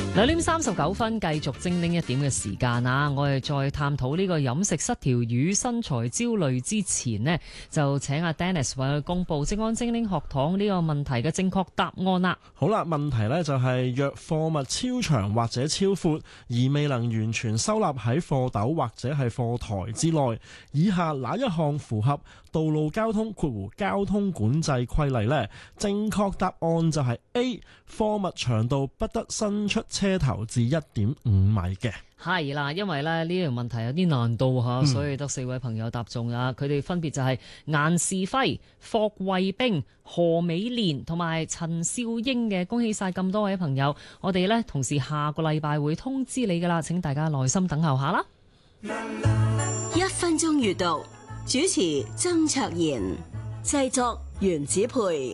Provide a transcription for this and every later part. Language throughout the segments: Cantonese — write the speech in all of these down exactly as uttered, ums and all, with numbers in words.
兩點三十九分，繼續精靈一點嘅時間啊！我哋再探討呢個飲食失調與身材焦慮之前呢，就請阿 Dennis 為佢公布職安精靈學堂呢個問題嘅正確答案啦。 好啦，問題呢就係若貨物超長或者超闊，而未能完全收納喺貨斗或者係貨台之內，以下哪一項符合道路交通括弧交通管制規例呢？正確答案就係 A， 貨物長度不得伸出車頭至一點五米嘅。係啦，因為咧呢條問題有啲難度吓，所以得四位朋友答中啊！佢哋分別就係顏士輝、霍慧冰、何美蓮同埋陳少英嘅，恭喜晒咁多位朋友！我哋呢同時下個禮拜會通知你噶啦，請大家耐心等候下啦。 一分鐘閱讀，主持曾卓賢，製作袁子培。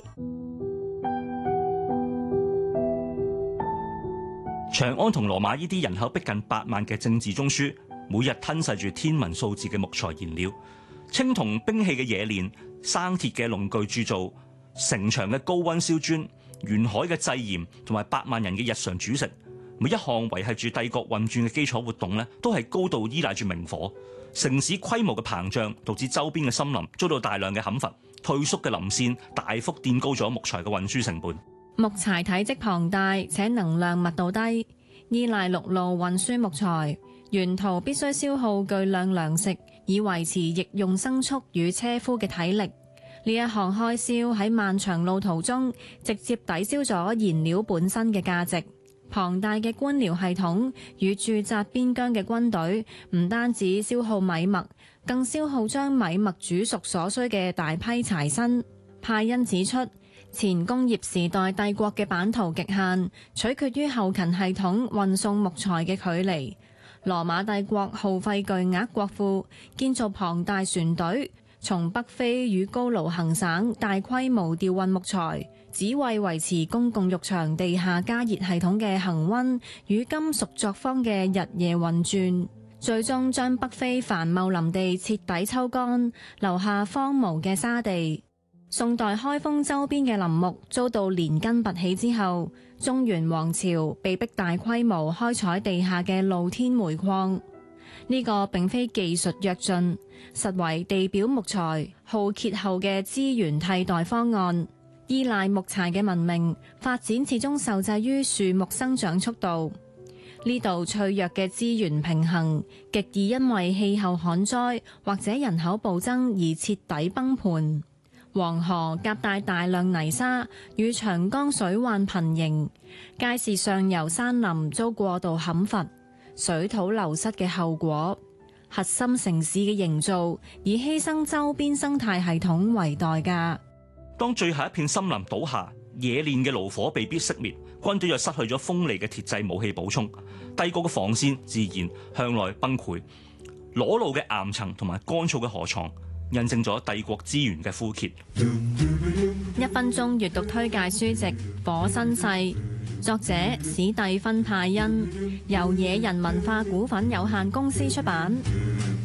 長安同羅馬呢啲人口逼近八萬嘅政治中樞，每日吞噬住天文數字嘅木材燃料，青銅兵器嘅冶煉，生鐵嘅農具鑄造，城牆嘅高溫燒磚，沿海嘅製鹽，同埋百萬人嘅日常煮食，每一項維繫住帝國運轉嘅基礎活動咧，都係高度依賴住明火。城市規模嘅膨脹導致周邊嘅森林遭到大量嘅砍伐，退縮嘅林線大幅墊高咗木材嘅運輸成本。 木材體積龐大且能量密度低，依賴陸路運輸木材，沿途必須消耗巨量糧食以維持役用牲畜與車夫嘅體力。呢一項開銷喺漫長路途中直接抵消咗燃料本身嘅價值。龐大嘅官僚系統與駐紮邊疆嘅軍隊唔單止消耗米麥，更消耗將米麥煮熟所需嘅大批柴薪。派恩指出，前工業時代帝國嘅版圖極限，取決於後勤系統運送木材嘅距離。羅馬帝國耗費巨額國庫，建造龐大船隊，從北非與高盧行省大規模調運木材，只為維持公共浴場地下加熱系統嘅恆溫與金屬作坊嘅日夜運轉，最終將北非繁茂林地徹底抽乾，留下荒蕪嘅沙地。宋代開封周邊嘅林木遭到連根拔起之後，中原王朝被迫大規模開採地下嘅露天煤礦。呢、這個並非技術躍進，實為地表木材耗竭後嘅資源替代方案。依賴木柴嘅文明發展始終受制於樹木生長速度。呢度脆弱嘅資源平衡，極易因為氣候旱災或者人口暴增而徹底崩盤。黃河夾帶大量泥沙，與長江水患頻仍，屆時上游山林遭過度砍伐，水土流失嘅後果。核心城市嘅營造，以犧牲周邊生態系統為代價。 當最後一片森林倒下，冶煉嘅爐火被迫熄滅，軍隊又失去咗鋒利嘅鐵製武器補充，帝國嘅防線自然向內崩潰。裸露嘅岩層同埋乾燥嘅河床，印證咗帝國資源嘅枯竭。 一分鐘閱讀推介書籍《火身世》，作者史蒂芬派恩，由野人文化股份有限公司出版。